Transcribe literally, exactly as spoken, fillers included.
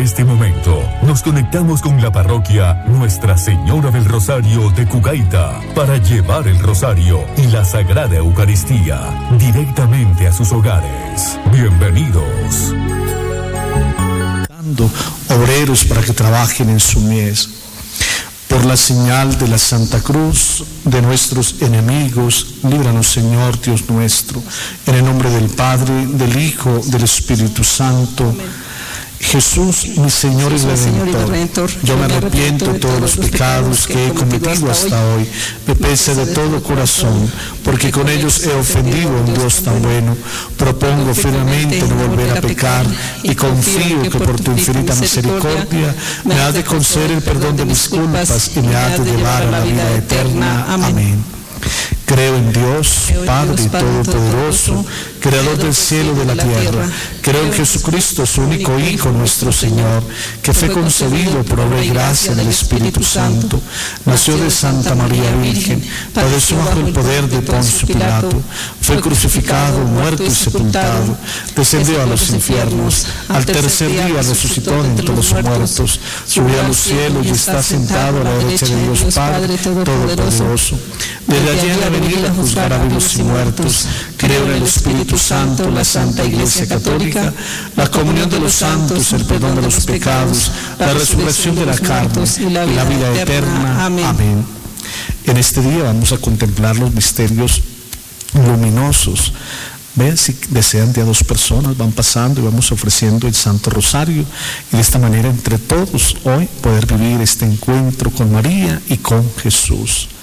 este momento nos conectamos con la parroquia Nuestra Señora del Rosario de Cucaita para llevar el rosario y la Sagrada Eucaristía directamente a sus hogares. Bienvenidos. Obreros para que trabajen en su mies. Por la señal de la Santa Cruz de nuestros enemigos, líbranos, Señor Dios nuestro, en el nombre del Padre, del Hijo, del Espíritu Santo. Amén. Jesús, mi Señor y Redentor, yo me arrepiento de todos los pecados que he cometido hasta hoy. Me pese de todo corazón, porque con ellos he ofendido a un Dios tan bueno. Propongo firmemente no volver a pecar y confío que por tu infinita misericordia me has de conceder el perdón de mis culpas y me has de llevar a la vida eterna. Amén. Creo en Dios, Padre Todopoderoso, Creador del cielo y de la tierra. Creo en Jesucristo, su único Hijo, nuestro Señor, que fue concebido por obra y gracia del Espíritu Santo. Nació de Santa María Virgen, padeció bajo el poder de Poncio Pilato, fue crucificado, muerto y sepultado, descendió a los infiernos, al tercer día resucitó de entre los muertos, subió a los cielos y está sentado a la derecha de Dios Padre Todopoderoso. Desde allí ha de venir a juzgar a vivos y muertos. Creo en el Espíritu Santo, la Santa Iglesia Católica, la comunión de los santos, el perdón de los pecados, la resurrección de la carne y la vida eterna. Amén. En este día vamos a contemplar los misterios luminosos. Ven, si desean de a dos personas, van pasando y vamos ofreciendo el Santo Rosario, y de esta manera entre todos hoy poder vivir este encuentro con María y con Jesús.